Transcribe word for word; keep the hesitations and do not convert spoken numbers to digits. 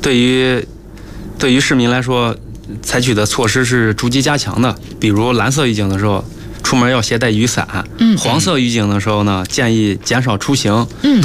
对于对于市民来说，采取的措施是逐级加强的。比如蓝色预警的时候，出门要携带雨伞； 嗯， 黄色预警的时候呢，建议减少出行。 嗯。